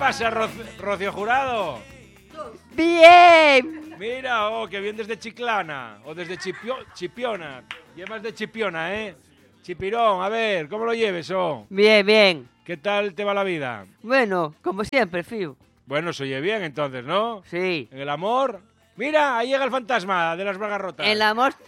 pasa, Rocío Jurado? ¡Bien! Mira, que bien desde Chiclana o desde Chipiona. Llevas de Chipiona, ¿eh? Chipirón, a ver, ¿cómo lo lleves, Bien, bien. ¿Qué tal te va la vida? Bueno, como siempre, Fío. Bueno, se oye bien entonces, ¿no? Sí. ¿En el amor? Mira, ahí llega el fantasma de las bragas rotas. El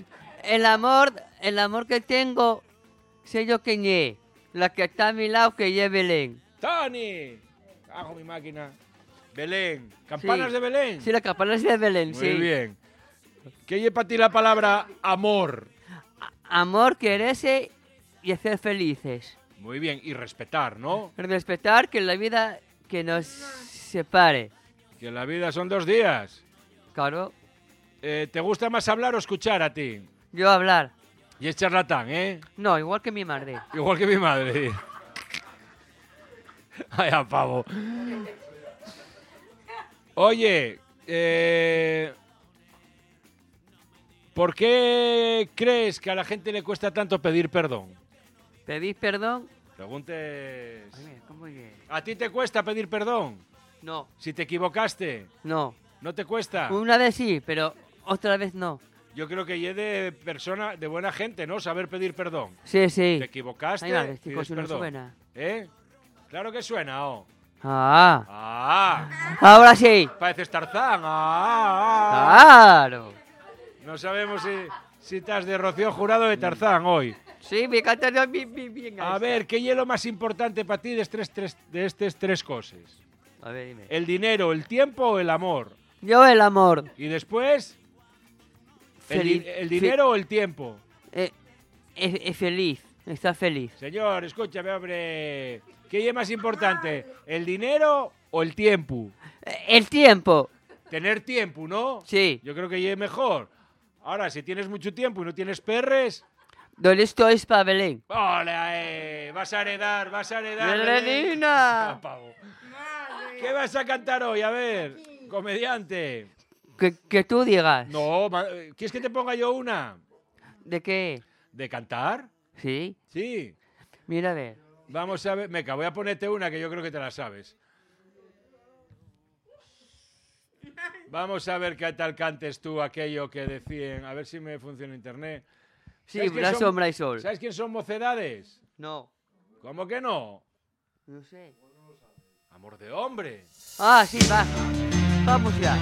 amor que tengo, sé yo quién es. La que está a mi lado, que es Belén. ¡Tony! Hago mi máquina. Belén. ¿Campanas Sí. de Belén? Sí, la campana es de Belén, Muy sí. bien. ¿Qué lleva para ti la palabra amor? Amor, quererse y hacer felices. Muy bien, y respetar, ¿no? Respetar que la vida que nos separe. Que la vida son 2 días. Claro, ¿Te gusta más hablar o escuchar a ti? yo hablar. Y es charlatán, ¿eh? No, igual que mi madre. Igual que mi madre. Ay, a pavo. Oye, ¿por qué crees que a la gente le cuesta tanto pedir perdón? ¿Pedís perdón? Preguntes... Ay, mira, ¿cómo es? ¿A ti te cuesta pedir perdón? No, Si te equivocaste, no. ¿no te cuesta? Una vez sí, pero otra vez no. Yo creo que es de persona, de buena gente, ¿no? Saber pedir perdón. Sí, sí. Te equivocaste, Ay, madre, este pides coche no perdón. suena. ¿Eh? Claro que suena, Ah, ¡Ah! ahora sí. Pareces Tarzán. ¡Ah! Claro. No sabemos si estás de Rocío Jurado o de Tarzán hoy. Sí, me encanta bien. A ver, ¿qué es lo más importante para ti de estas 3 cosas? A ver, dime. ¿El dinero, el tiempo o el amor? Yo el amor. Y después, Feliz. ¿el dinero o el tiempo? Es feliz. Está feliz. Señor, escúchame, hombre. ¿Qué es más importante, el dinero o el tiempo? El tiempo. Tener tiempo, ¿no? Sí. Yo creo que es mejor. Ahora, si tienes mucho tiempo y no tienes perres... ¿Dónde estoy para Belén? ¡Hola! Vas a heredar, Belén. ¡Belenina! Ah, pavo. ¿Qué vas a cantar hoy? A ver, comediante. Que tú digas. No, ¿quieres que te ponga yo una? ¿De qué? ¿De cantar? Sí. Sí. Mira, a ver. Vamos a ver, Meca, voy a ponerte una que yo creo que te la sabes. Vamos a ver qué tal cantes tú aquello que decían. A ver si me funciona internet. Sí, ¿Sabes quién la son- sombra y sol. ¿Sabes quién son Mocedades? No. ¿Cómo que no? No sé. Amor de hombre. Ah, sí, va. Vamos ya.